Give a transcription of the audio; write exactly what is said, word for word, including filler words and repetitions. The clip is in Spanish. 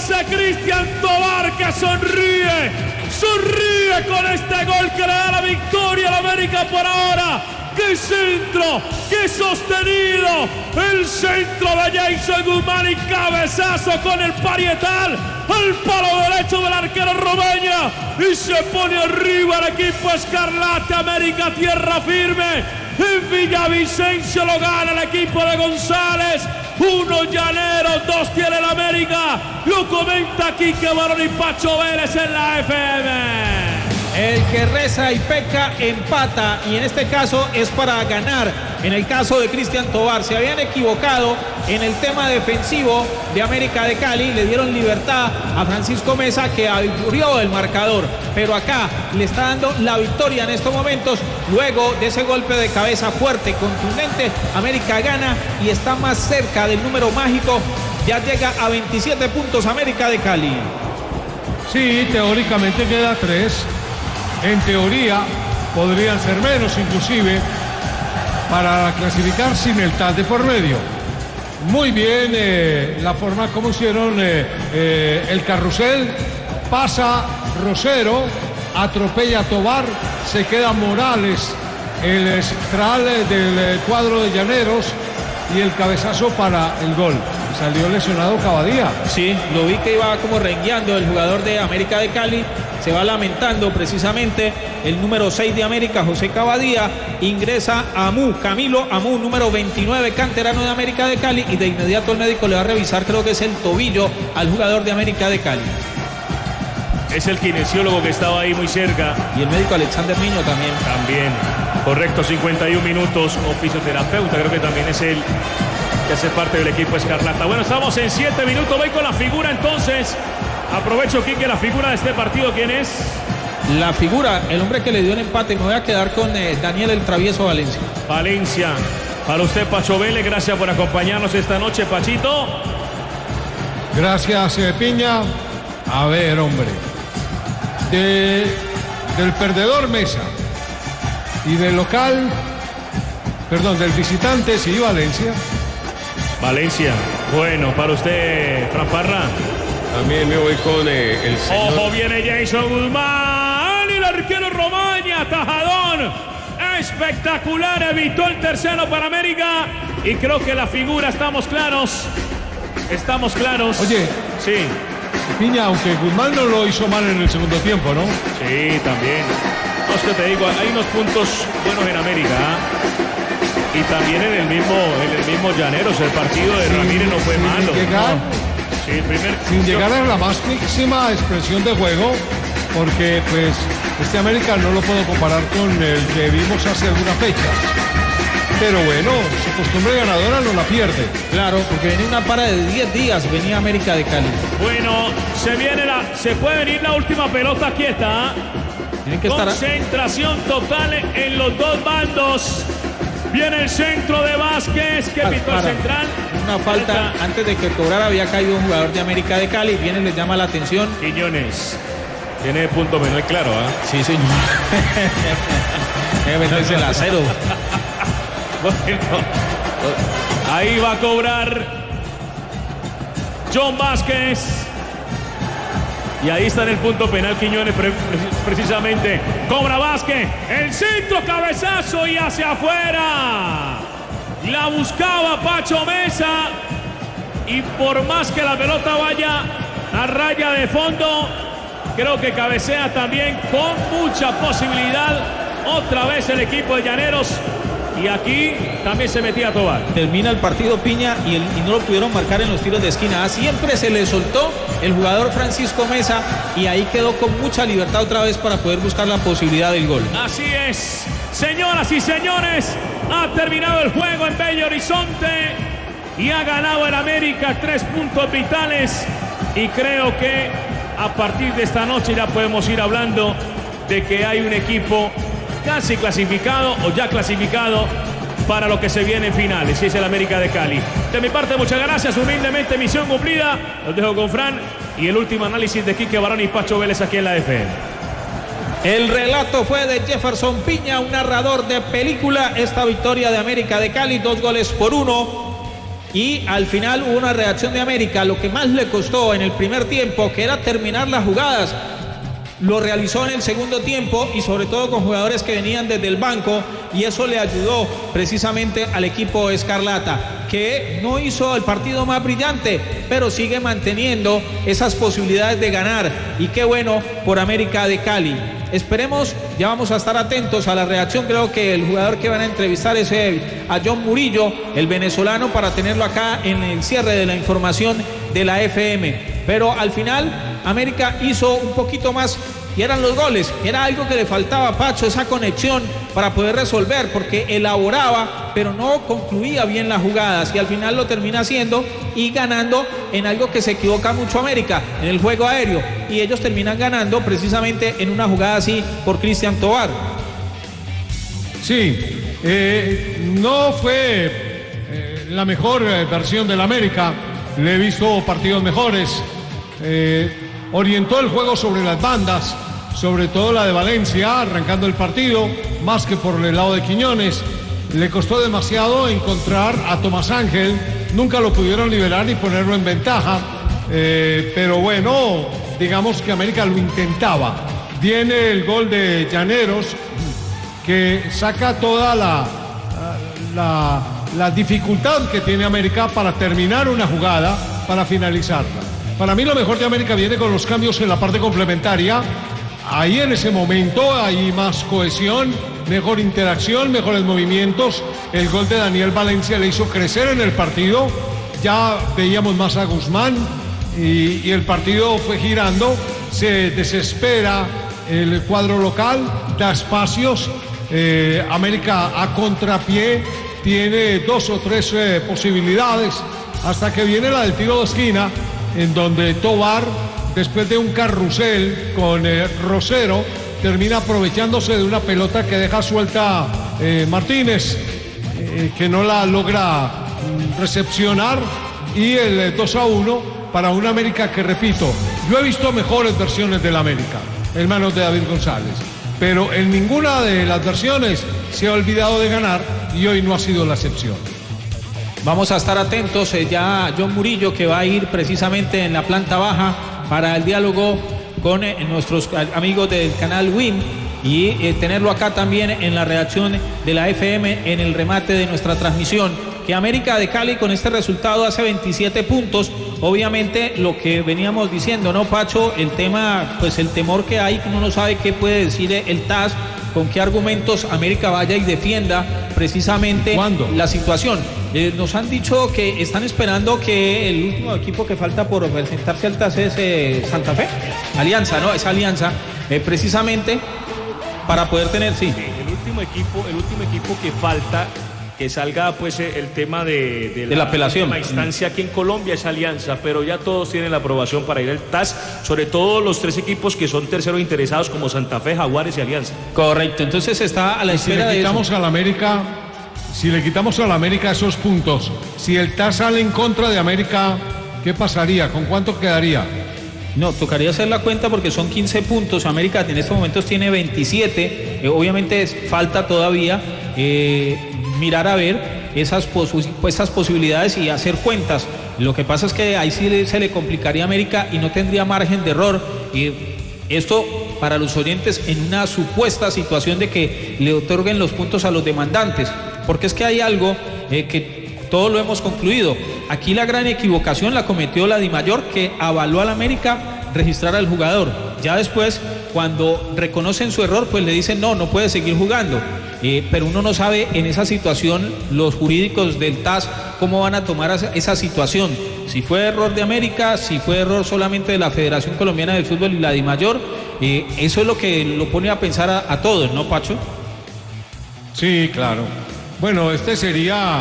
José Cristian Tobar, que sonríe, sonríe con este gol que le da la victoria a la América por ahora. ¡Qué centro! ¡Qué sostenido! El centro de Jason Guzmán y cabezazo con el parietal al palo derecho del arquero Romaña y se pone arriba el equipo escarlata. América tierra firme. En Villavicencio lo gana el equipo de González. Uno Llaneros, dos tiene el América. Lo comenta Quique Barón y Pacho Vélez en la F M. El que reza y peca empata, y en este caso es para ganar. En el caso de Cristian Tobar, se habían equivocado en el tema defensivo de América de Cali, le dieron libertad a Francisco Meza, que abrió el marcador, pero acá le está dando la victoria en estos momentos. Luego de ese golpe de cabeza fuerte, contundente, América gana y está más cerca del número mágico. Ya llega a veintisiete puntos América de Cali. Sí, teóricamente queda tres. En teoría podrían ser menos inclusive para clasificar sin el T A S de por medio. Muy bien eh, la forma como hicieron eh, eh, el carrusel. Pasa Rosero, atropella a Tobar, se queda Morales, el central del cuadro de Llaneros, y el cabezazo para el gol. Salió lesionado Cavadía. Sí, lo vi que iba como rengueando el jugador de América de Cali. Se va lamentando precisamente el número seis de América, José Cavadía. Ingresa Amu, Camilo Amu, número veintinueve, canterano de América de Cali. Y de inmediato el médico le va a revisar, creo que es el tobillo al jugador de América de Cali. Es el kinesiólogo que estaba ahí muy cerca. Y el médico Alexander Niño también. También. Correcto, cincuenta y un minutos. O fisioterapeuta, creo que también es él, que hace parte del equipo escarlata. Bueno, estamos en siete minutos. Voy con la figura entonces. Aprovecho, Quique, la figura de este partido. ¿Quién es? La figura, el hombre que le dio el empate. Me voy a quedar con eh, Daniel el Travieso Valencia. Valencia. Para usted, Pacho Vélez, gracias por acompañarnos esta noche, Pachito. Gracias, eh, Piña. A ver, hombre. De, del perdedor Meza y del local, perdón, del visitante, sí, Valencia. Valencia. Bueno, para usted, Fran Parra. También me voy con eh, el señor. Ojo, viene Jason Guzmán y el arquero Romaña, tajadón espectacular, evitó el tercero para América. Y creo que la figura, estamos claros, estamos claros. Oye, sí, Piña, aunque Guzmán no lo hizo mal en el segundo tiempo, ¿no? sí, también. No, es que te digo, hay unos puntos buenos en América, ¿eh? Y también en el mismo, en el mismo Llaneros, el partido de Ramírez no fue malo. Llegar, no. Sí, primer, sin llegar a la máxima expresión de juego, porque pues este América no lo puedo comparar con el que vimos hace alguna fecha. Pero bueno, su costumbre ganadora no la pierde. Claro, porque venía una para de diez días, venía América de Cali. Bueno, se viene la, se puede venir la última pelota quieta. Tienen que Concentración estar... total en los dos bandos. Viene el centro de Vázquez, que pitó el central. Una falta, falta, antes de que cobrara había caído un jugador de América de Cali. Viene, les llama la atención. Quiñones. Tiene punto menor, claro, ¿ah? ¿eh? Sí, señor. Debe meterse el acero. Bueno, ahí va a cobrar John Vázquez. Y ahí está en el punto penal Quiñones, pre precisamente. Cobra Vázquez, el centro, cabezazo y hacia afuera. La buscaba Pacho Meza. Y por más que la pelota vaya a raya de fondo, creo que cabecea también con mucha posibilidad. Otra vez el equipo de Llaneros. Y aquí también se metía a Tobar. Termina el partido, Piña, y, el, y no lo pudieron marcar en los tiros de esquina. Siempre se le soltó el jugador Francisco Meza y ahí quedó con mucha libertad otra vez para poder buscar la posibilidad del gol. Así es, señoras y señores, ha terminado el juego en Belo Horizonte y ha ganado el América tres puntos vitales. Y creo que a partir de esta noche ya podemos ir hablando de que hay un equipo casi clasificado o ya clasificado para lo que se viene en finales, y es el América de Cali. De mi parte, muchas gracias, humildemente misión cumplida. Los dejo con Fran y el último análisis de Quique Barón y Pacho Vélez aquí en la F M. El relato fue de Jefferson Piña, un narrador de película. Esta victoria de América de Cali, dos goles por uno. y al final hubo una reacción de América. Lo que más le costó en el primer tiempo, que era terminar las jugadas, lo realizó en el segundo tiempo y sobre todo con jugadores que venían desde el banco, y eso le ayudó precisamente al equipo escarlata, que no hizo el partido más brillante, pero sigue manteniendo esas posibilidades de ganar, y qué bueno por América de Cali. Esperemos, ya vamos a estar atentos a la reacción. Creo que el jugador que van a entrevistar es eh, a John Murillo, el venezolano, para tenerlo acá en el cierre de la información de la F M. Pero al final América hizo un poquito más y eran los goles. Era algo que le faltaba a Pacho, esa conexión para poder resolver, porque elaboraba pero no concluía bien las jugadas, y al final lo termina haciendo y ganando en algo que se equivoca mucho América, en el juego aéreo, y ellos terminan ganando precisamente en una jugada así por Cristian Tobar. Sí, eh, no fue eh, la mejor eh, versión del América. Le he visto partidos mejores. Eh, orientó el juego sobre las bandas, sobre todo la de Valencia, arrancando el partido, más que por el lado de Quiñones. Le costó demasiado encontrar a Tomás Ángel, nunca lo pudieron liberar ni ponerlo en ventaja, eh, pero bueno, digamos que América lo intentaba. Viene el gol de Llaneros, que saca toda la, la, la dificultad que tiene América para terminar una jugada, para finalizarla. Para mí lo mejor de América viene con los cambios en la parte complementaria. Ahí en ese momento hay más cohesión, mejor interacción, mejores movimientos. El gol de Daniel Valencia le hizo crecer en el partido. Ya veíamos más a Guzmán y, y el partido fue girando. Se desespera el cuadro local, da espacios. Eh, América a contrapié tiene dos o tres eh, posibilidades, hasta que viene la del tiro de esquina, en donde Tobar, después de un carrusel con eh, Rosero, termina aprovechándose de una pelota que deja suelta eh, Martínez, eh, que no la logra mm, recepcionar, y el eh, dos a uno para un América que, repito, yo he visto mejores versiones del América en manos de David González, pero en ninguna de las versiones se ha olvidado de ganar, y hoy no ha sido la excepción. Vamos a estar atentos eh, ya a John Murillo, que va a ir precisamente en la planta baja para el diálogo con eh, nuestros amigos del canal Win, y eh, tenerlo acá también en la redacción de la F M en el remate de nuestra transmisión. Que América de Cali con este resultado hace veintisiete puntos. Obviamente lo que veníamos diciendo, ¿no, Pacho? El tema, pues el temor que hay, uno no sabe qué puede decir el T A S, con qué argumentos América vaya y defienda precisamente ¿Cuándo? La situación. Eh, nos han dicho que están esperando que el último equipo que falta por presentarse al T A S es eh, Santa Fe, Alianza, ¿no? Es Alianza, eh, precisamente para poder tener, sí. Sí, el último equipo, el último equipo que falta que salga pues el tema de, de, de la, la apelación. La instancia aquí en Colombia es Alianza, pero ya todos tienen la aprobación para ir al T A S, sobre todo los tres equipos que son terceros interesados, como Santa Fe, Jaguares y Alianza. Correcto, entonces está a la espera de eso. Si le quitamos al América, si le quitamos al América esos puntos, si el T A S sale en contra de América, ¿qué pasaría? ¿Con cuánto quedaría? No, tocaría hacer la cuenta porque son quince puntos. América en estos momentos tiene veintisiete. Eh, obviamente es, falta todavía eh, mirar a ver esas, pos esas posibilidades y hacer cuentas. Lo que pasa es que ahí sí se le complicaría a América y no tendría margen de error. Y esto para los oyentes en una supuesta situación de que le otorguen los puntos a los demandantes. Porque es que hay algo eh, que todos lo hemos concluido. Aquí la gran equivocación la cometió la Dimayor, que avaló al América registrar al jugador. Ya después, cuando reconocen su error, pues le dicen no, no puede seguir jugando. Eh, pero uno no sabe en esa situación los jurídicos del T A S cómo van a tomar esa situación. Si fue error de América, si fue error solamente de la Federación Colombiana de Fútbol y la Dimayor. Eh, eso es lo que lo pone a pensar a, a todos, ¿no, Pacho? Sí, claro. Bueno, este sería